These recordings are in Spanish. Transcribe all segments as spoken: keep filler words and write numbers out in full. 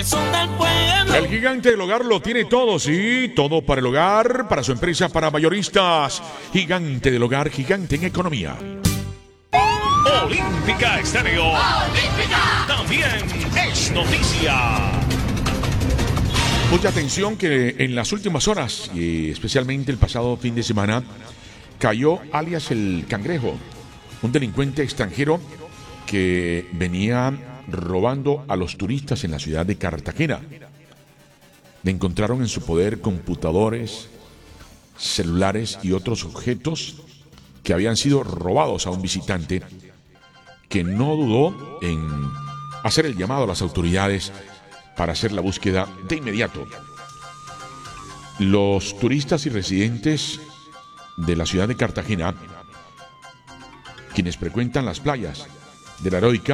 El gigante del hogar lo tiene todo, sí, todo para el hogar, para su empresa, para mayoristas. Gigante del hogar, gigante en economía. Olímpica Estéreo. Olímpica. También es noticia. Mucha atención que en las últimas horas, y especialmente el pasado fin de semana, cayó alias el Cangrejo, un delincuente extranjero que venía robando a los turistas en la ciudad de Cartagena. Le encontraron en su poder computadores, celulares y otros objetos que habían sido robados a un visitante que no dudó en hacer el llamado a las autoridades para hacer la búsqueda de inmediato. Los turistas y residentes de la ciudad de Cartagena, quienes frecuentan las playas de la Heroica,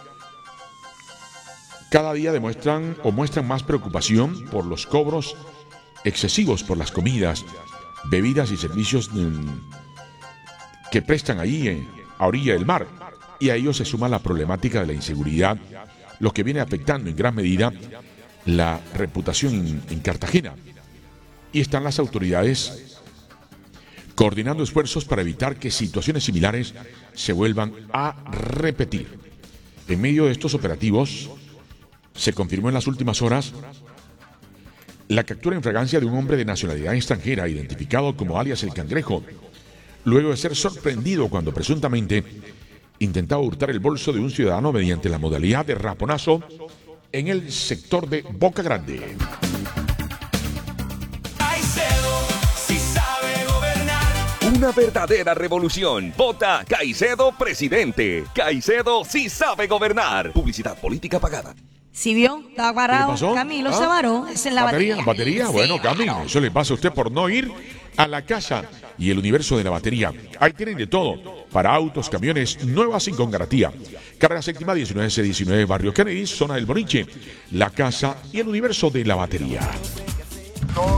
cada día demuestran o muestran más preocupación por los cobros excesivos por las comidas, bebidas y servicios que prestan ahí a orilla del mar. Y a ello se suma la problemática de la inseguridad, lo que viene afectando en gran medida la reputación en, en Cartagena. Y están las autoridades coordinando esfuerzos para evitar que situaciones similares se vuelvan a repetir. En medio de estos operativos, se confirmó en las últimas horas la captura en fragancia de un hombre de nacionalidad extranjera identificado como alias el Cangrejo, luego de ser sorprendido cuando presuntamente intentaba hurtar el bolso de un ciudadano mediante la modalidad de raponazo en el sector de Boca Grande. Una verdadera revolución. Vota Caicedo presidente. Caicedo sí sabe gobernar. Publicidad política pagada. ¿Sí vio? Está varado. ¿Qué pasó? Camilo ¿Ah? se varó. Es en la ¿Batería? batería. ¿Batería? Sí, Bueno, Cami, claro. eso le pasa a usted por no ir a la casa y el universo de la batería. Ahí tienen de todo, para autos, camiones, nuevas y con garantía. Carrera séptima, diecinueve C diecinueve, Barrio Kennedy, zona del Boliche, la casa y el universo de la batería.